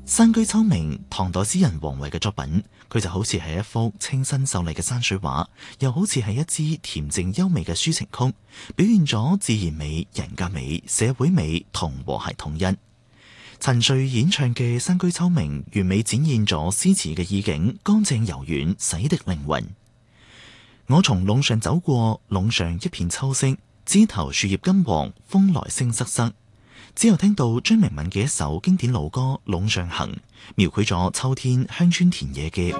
山居秋暝，唐代詩人王維嘅作品，佢就好似係一幅清新秀麗嘅山水畫，又好似係一支恬靜優美嘅抒情曲，表現咗自然美、人格美、社會美同和諧統一。陳序演唱嘅《山居秋暝》完美展現咗詩詞嘅意境，乾淨柔軟，洗滌靈魂。我從隴上走過，隴上一片秋色，枝頭樹葉金黃，風來聲瑟瑟。之後聽到張明敏嘅一首經典老歌《隴上行》，描繪咗秋天鄉村田野嘅